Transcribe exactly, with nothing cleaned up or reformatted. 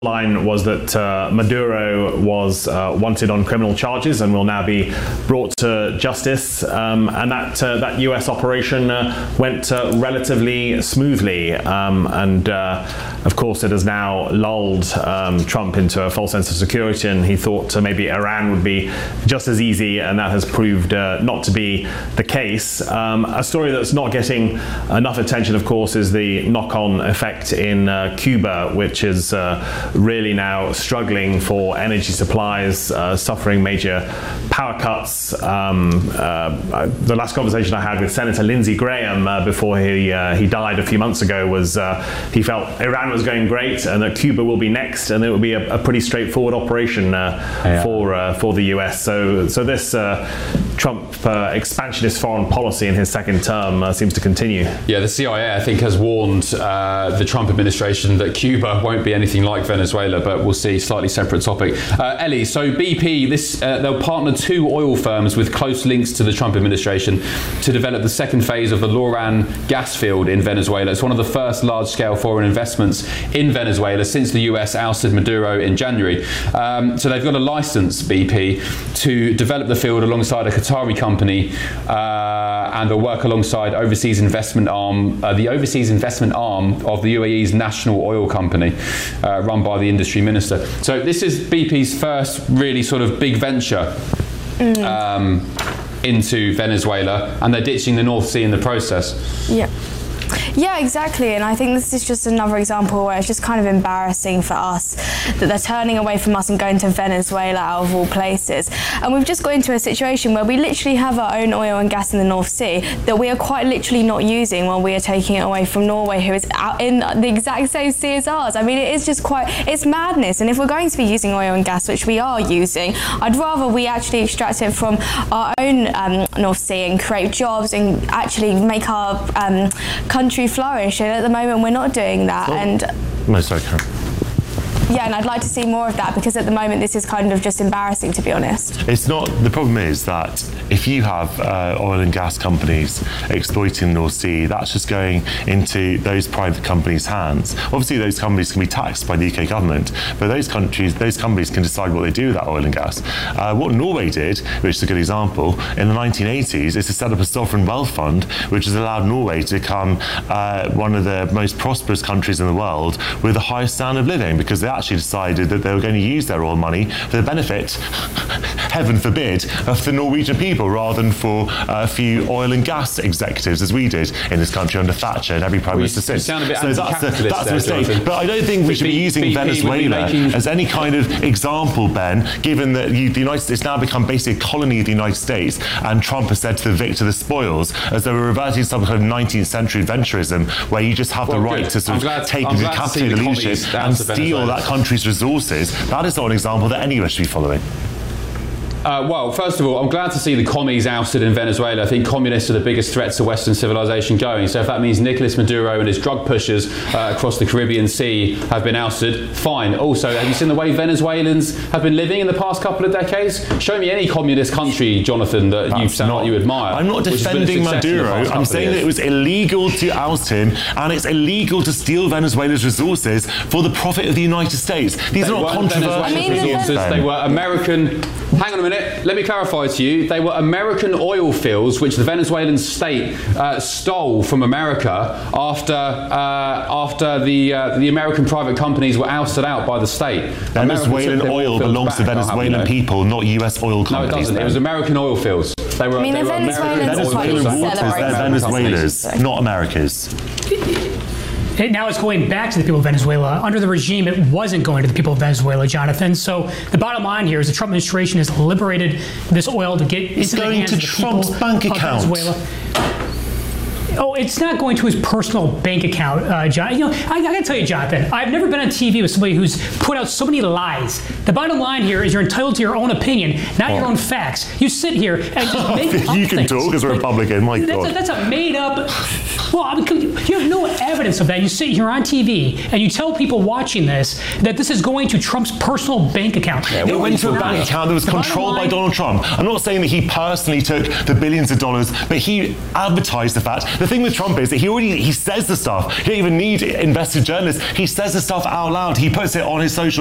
line was that uh, Maduro was uh, wanted on criminal charges and will now be brought to justice, um, and that uh, that U S operation uh, went uh, relatively smoothly, um, and uh, of course it has now lulled um, Trump into a false sense of security, and he thought uh, maybe Iran would be just as easy, and that has proved uh, not to be the case. Um, a story that's not getting enough attention, of course, is the knock-on effect in uh, Cuba, which is uh, really now struggling for energy supplies, uh, suffering major power cuts. Um, uh, the last conversation I had with Senator Lindsey Graham uh, before he uh, he died a few months ago was uh, he felt Iran was going great and that Cuba will be next, and it will be a, a pretty straightforward operation uh, yeah. for uh, for the U S. So so this uh, Trump uh, expansionist foreign policy in his second term uh, seems to continue. Yeah, the C I A I think has warned uh, the Trump administration that Cuba won't be anything like Venezuela, but we'll see. Slightly separate topic. Uh, Ellie, so B P, this uh, they'll partner two oil firms with close links to the Trump administration to develop the second phase of the Loran gas field in Venezuela. It's one of the first large-scale foreign investments in Venezuela since the U S ousted Maduro in January. Um, so they've got a license, B P, to develop the field alongside a Qatari company, uh, and they'll work alongside overseas investment arm, uh, the overseas investment arm of the U A E's national oil company, uh, run by the industry minister. So this is B P's first really sort of big venture mm. um, into Venezuela, and they're ditching the North Sea in the process. Yeah. Yeah, exactly, and I think this is just another example where it's just kind of embarrassing for us that they're turning away from us and going to Venezuela out of all places. And we've just got into a situation where we literally have our own oil and gas in the North Sea that we are quite literally not using while we are taking it away from Norway, who is out in the exact same sea as ours. I mean, it is just quite, it's madness. And if we're going to be using oil and gas, which we are using, I'd rather we actually extract it from our own um, North Sea and create jobs and actually make our um, country flourish, and at the moment we're not doing that. Oh. And no, sorry, Karen. Yeah, and I'd like to see more of that, because at the moment this is kind of just embarrassing, to be honest. It's not, the problem is that if you have uh, oil and gas companies exploiting the North Sea, that's just going into those private companies' hands. Obviously those companies can be taxed by the U K government, but those countries, those companies can decide what they do with that oil and gas. Uh, what Norway did, which is a good example, in the nineteen eighties is to set up a sovereign wealth fund, which has allowed Norway to become uh, one of the most prosperous countries in the world with the highest standard of living, because they actually decided that they were going to use their oil money for the benefit, heaven forbid, of the Norwegian people, rather than for a few oil and gas executives, as we did in this country under Thatcher and every prime minister since. So that's the, that's the mistake. Jonathan. But I don't think we should be using B P Venezuela making... as any kind of example, Ben, given that you, the United States now become basically a colony of the United States, and Trump has said to the victor the spoils, as though we're reverting to some kind of nineteenth century adventurism where you just have well, the right good. to sort of take the capacity of the leadership and steal that country's resources. That is not an example that any of us should be following. Uh, well, first of all, I'm glad to see the commies ousted in Venezuela. I think communists are the biggest threat to Western civilization going. So if that means Nicolas Maduro and his drug pushers uh, across the Caribbean Sea have been ousted, fine. Also, have you seen the way Venezuelans have been living in the past couple of decades? Show me any communist country, Jonathan, that you sound like you admire. I'm not defending Maduro. I'm saying that it was illegal to oust him, and it's illegal to steal Venezuela's resources for the profit of the United States. These they are not controversial I mean, resources. They were American... Hang on a minute. Let me clarify to you. They were American oil fields which the Venezuelan state uh, stole from America after uh, after the uh, the American private companies were ousted out by the state. Venezuelan oil belongs to Venezuelan people, not U S oil companies. No, it doesn't. Then. It was American oil fields. They were. I mean, they the were Venezuelans Venezuelan waters, they're Venezuela's, not America's. Now it's going back to the people of Venezuela. Under the regime, it wasn't going to the people of Venezuela, Jonathan. So the bottom line here is the Trump administration has liberated this oil to get it's into the hands to of the Trump's people bank of account. Venezuela. Oh, it's not going to his personal bank account, uh, John. You know, I, I gotta tell you, Jonathan, I've never been on T V with somebody who's put out so many lies. The bottom line here is you're entitled to your own opinion, not oh. your own facts. You sit here and just make up You can things. talk as a Republican, my that's God. A, that's a made up. Well, I mean, you have no evidence of that. You sit here on T V and you tell people watching this that this is going to Trump's personal bank account. Yeah, it went to a bank account that was controlled by Donald Trump. I'm not saying that he personally took the billions of dollars, but he advertised the fact The thing with Trump is that he already he says the stuff. He don't even need invested journalists. He says the stuff out loud. He puts it on his social